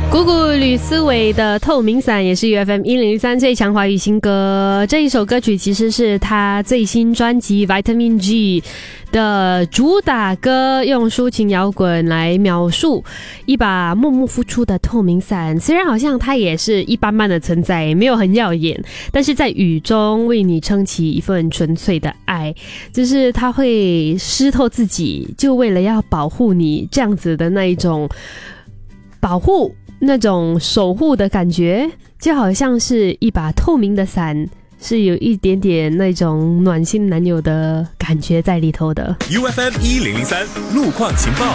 古古吕思维的透明伞也是 UFM1003 最强华语新歌。这一首歌曲其实是他最新专辑 Vitamin G 的主打歌，用抒情摇滚来描述一把默默付出的透明伞。虽然好像它也是一般般的存在，没有很耀眼，但是在雨中为你撑起一份纯粹的爱，就是它会湿透自己，就为了要保护你，这样子的那一种保护，那种守护的感觉，就好像是一把透明的伞，是有一点点那种暖心男友的感觉在里头的。 UFM1003 路况情报。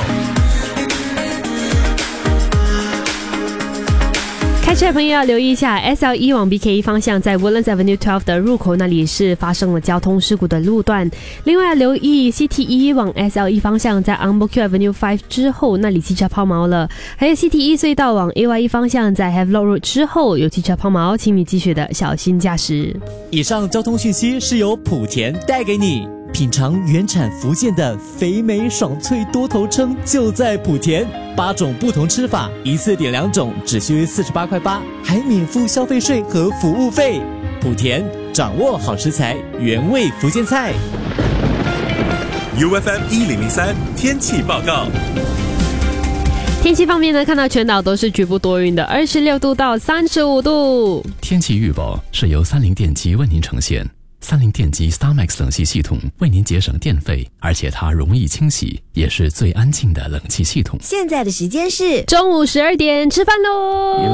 开车的朋友要留意一下 SL1 往 BKE 方向在 Woodlands Avenue 12的入口那里是发生了交通事故的路段。另外要留意 CT1 往 SL1 方向在 Ang Mo Kio Avenue 5之后那里汽车抛锚了。还有 CT1 隧道往 AY1 方向在 Havelock Road 之后有汽车抛锚，请你继续的小心驾驶。 以上交通讯息是由莆田带给你。品尝原产福建的肥美爽脆多头称就在莆田，8种不同吃法，一次点2种，只需48块8，还免付消费税和服务费。莆田掌握好食材，原味福建菜。 UFM1003 天气报告。 天气方面呢，看到全岛都是局部多云的，26度到35度。 天气预报是由三菱电机为您呈现。三菱电机 StarMax 冷气系统为您节省电费，而且它容易清洗，也是最安静的冷气系统。 现在的时间是中午12点，吃饭喽。